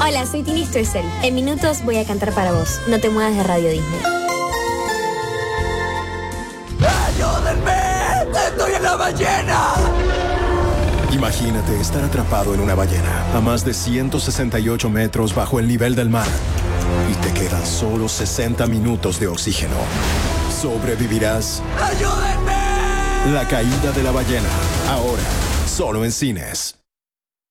Hola, soy Tini Stoessel. En minutos voy a cantar para vos. No te muevas de Radio Disney. ¡Ayúdenme! ¡Estoy en la ballena! Imagínate estar atrapado en una ballena a más de 168 metros bajo el nivel del mar y te quedan solo 60 minutos de oxígeno. ¿Sobrevivirás? ¡Ayúdenme! La caída de la ballena, ahora, solo en cines.